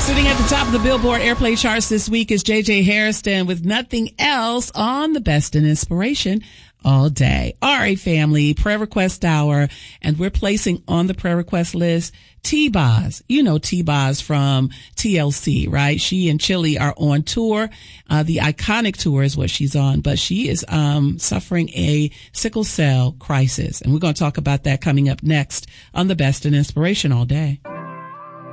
Sitting at the top of the Billboard Airplay charts this week is J.J. Hairston with Nothing Else on the Best in Inspiration all day. All right, family, prayer request hour, and we're placing on the prayer request list T-Boz. You know T-Boz from TLC, right? She and Chili are on tour. The Iconic tour is what she's on, but she is suffering a sickle cell crisis. And we're going to talk about that coming up next on the Best in Inspiration all day.